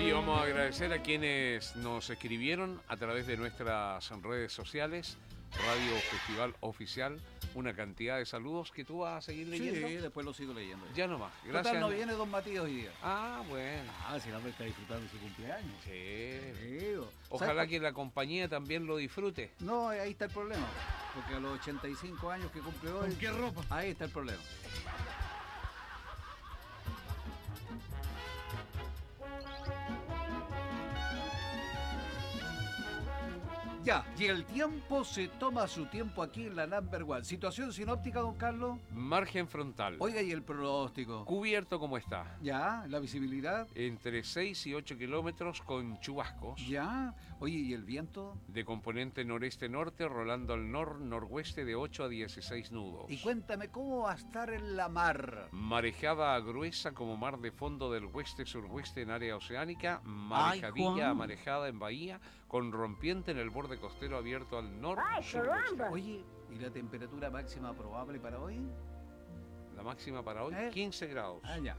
Oye, vamos a agradecer a quienes nos escribieron a través de nuestras redes sociales, Radio Festival Oficial, una cantidad de saludos que tú vas a seguir leyendo. Sí, después lo sigo leyendo. Ya nomás, gracias. Total, no viene Don Matías hoy día. Ah, bueno. Ah, si el hombre está disfrutando su cumpleaños. Sí. Digo, Ojalá que la compañía también lo disfrute. No, ahí está el problema. Porque a los 85 años que cumple hoy... ¿Con qué ropa? Ahí está el problema. Ya, y el tiempo se toma su tiempo aquí en la Number One. ¿Situación sinóptica, don Carlos? Margen frontal. Oiga, ¿y el pronóstico? Cubierto como está. Ya, ¿la visibilidad? Entre 6 y 8 kilómetros con chubascos. Ya. Oye, ¿y el viento? De componente noreste-norte, rolando al noroeste de 8 a 16 nudos. Y cuéntame, ¿cómo va a estar en la mar? Marejada gruesa como mar de fondo del oeste-sureste en área oceánica, marejadilla a marejada en bahía, con rompiente en el borde costero abierto al norte-suroeste. Oye, ¿y la temperatura máxima probable para hoy? La máxima para hoy, 15 grados. Ah, ya.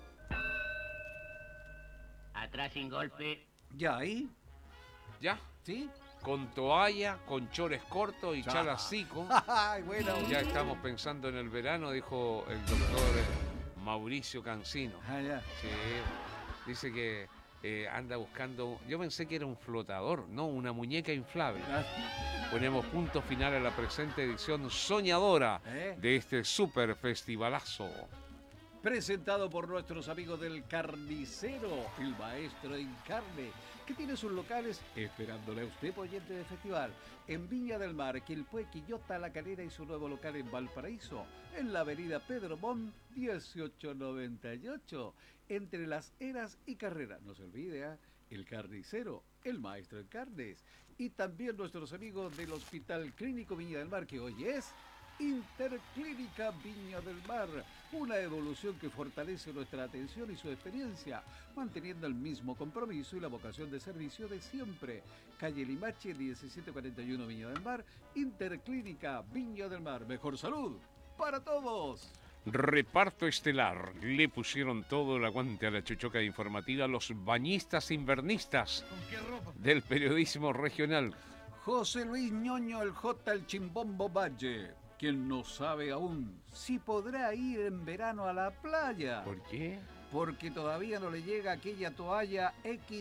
Atrás sin golpe. ¿Ya ahí? ¿Ya? ¿Sí? Con toalla, con chores cortos y chalasico. Ay, bueno. Ya estamos pensando en el verano, dijo el doctor Mauricio Cancino. Ah, ya. Sí, dice que anda buscando... Yo pensé que era un flotador, no, una muñeca inflable. Ponemos punto final a la presente edición soñadora de este super festivalazo. Presentado por nuestros amigos del Carnicero, el maestro en carne, que tiene sus locales esperándole a usted, oyente de festival, en Viña del Mar, Quilpué, Quillota, La Calera y su nuevo local en Valparaíso, en la avenida Pedro Montt, 1898, entre Las Heras y Carrera. No se olvide, el Carnicero, el maestro en carnes, y también nuestros amigos del Hospital Clínico Viña del Mar, que hoy es Interclínica Viña del Mar, una evolución que fortalece nuestra atención y su experiencia, manteniendo el mismo compromiso y la vocación de servicio de siempre. Calle Limache, 1741 Viña del Mar, Interclínica Viña del Mar. Mejor salud para todos. Reparto estelar. Le pusieron todo el aguante a la chuchoca informativa los bañistas invernistas ¿Con qué ropa? del periodismo regional. José Luis Ñoño, el J, el Chimbombo Valle. Quien no sabe aún si podrá ir en verano a la playa. ¿Por qué? Porque todavía no le llega aquella toalla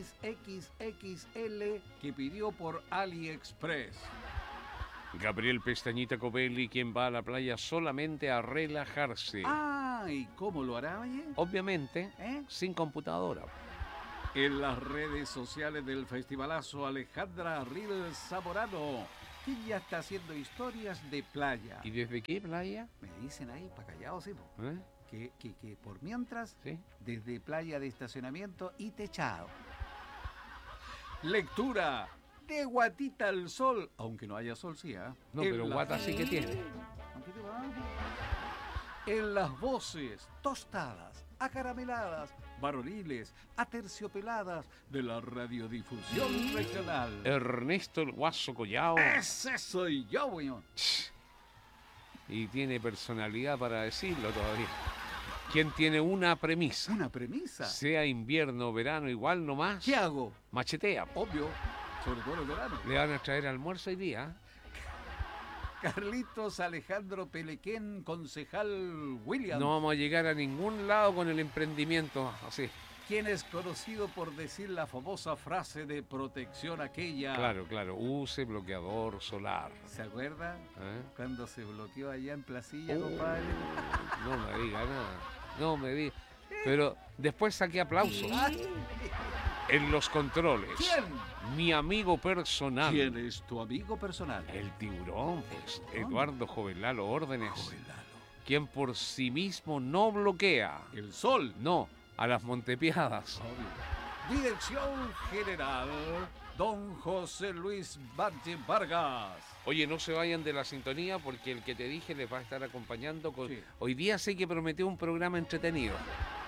XXXL que pidió por AliExpress. Gabriel Pestañita Covelli, quien va a la playa solamente a relajarse. Ah, ¿y cómo lo hará, oye? Obviamente, sin computadora. En las redes sociales del festivalazo, Alejandra Rivel Zamorano, que ya está haciendo historias de playa. ¿Y desde qué playa? Me dicen ahí, pa' callados, sí, po. ¿Eh? Que por mientras, ¿Sí? desde playa de estacionamiento y techado. Lectura de Guatita al Sol, aunque no haya sol, sí, ¿ah? No, pero Guata sí que tiene. ¿Qué te va? En las voces tostadas, acarameladas, varoniles, aterciopeladas de la radiodifusión regional. Ernesto el Guaso Collao. ¡Ese soy yo, weón! Y tiene personalidad para decirlo todavía. ¿Quién tiene una premisa? ¿Una premisa? Sea invierno o verano, igual nomás. ¿Qué hago? Machetea. Obvio, sobre todo en el verano. Le van a traer almuerzo hoy día. Carlitos Alejandro Pelequén, concejal Williams. No vamos a llegar a ningún lado con el emprendimiento así. Quien es conocido por decir la famosa frase de protección aquella. Claro. Use bloqueador solar. ¿Se acuerda? Cuando se bloqueó allá en Placilla, Oh, compadre. No me diga nada. No me diga. Pero después saqué aplausos. En los controles. ¿Quién? Mi amigo personal. ¿Quién es tu amigo personal? El tiburón, pues. ¿Tiburón? Eduardo Jovelalo Órdenes. Jovelalo. Quien por sí mismo no bloquea. El sol. No, a las Montepiadas. Obvio. Dirección General, don José Luis Valle Vargas. Oye, no se vayan de la sintonía porque el que te dije les va a estar acompañando. Sí. Hoy día sé que prometió un programa entretenido.